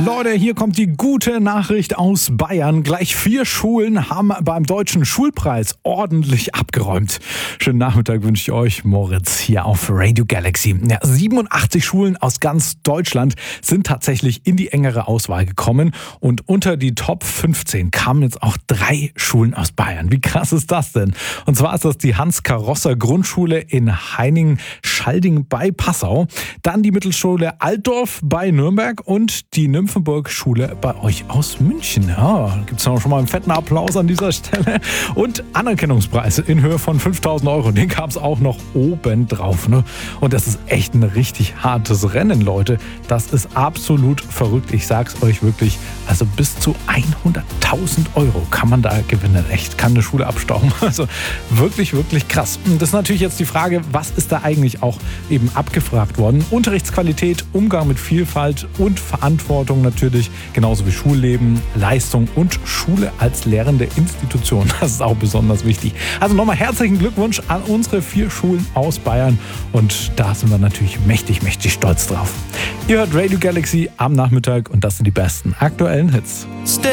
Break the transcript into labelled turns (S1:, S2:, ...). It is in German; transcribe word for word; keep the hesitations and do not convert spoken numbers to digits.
S1: Leute, hier kommt die gute Nachricht aus Bayern. Gleich vier Schulen haben beim Deutschen Schulpreis ordentlich abgeräumt. Schönen Nachmittag wünsche ich euch, Moritz, hier auf Radio Galaxy. Ja, siebenundachtzig Schulen aus ganz Deutschland sind tatsächlich in die engere Auswahl gekommen. Und unter die Top fünfzehn kamen jetzt auch drei Schulen aus Bayern. Wie krass ist das denn? Und zwar ist das die Hans-Karosser-Grundschule in Heining-Schalding bei Passau, dann die Mittelschule Altdorf bei Nürnberg und die Nymphenburg-Schule bei euch aus München. Ja, gibt es noch schon mal einen fetten Applaus an dieser Stelle. Und Anerkennungspreise in Höhe von fünftausend Euro, den gab es auch noch oben drauf. Ne? Und das ist echt ein richtig hartes Rennen, Leute. Das ist absolut verrückt. Ich sag's euch wirklich, also bis zu hunderttausend Euro kann man da gewinnen. Echt, kann eine Schule abstauben. Also wirklich, wirklich krass. Und das ist natürlich jetzt die Frage, was ist da eigentlich auch eben abgefragt worden? Unterrichtsqualität, Umgang mit Vielfalt und Verantwortung natürlich, genauso wie Schulleben, Leistung und Schule als lehrende Institution. Das ist auch besonders wichtig. Also nochmal herzlichen Glückwunsch an unsere vier Schulen aus Bayern und da sind wir natürlich mächtig, mächtig stolz drauf. Ihr hört Radio Galaxy am Nachmittag und das sind die besten aktuellen Hits.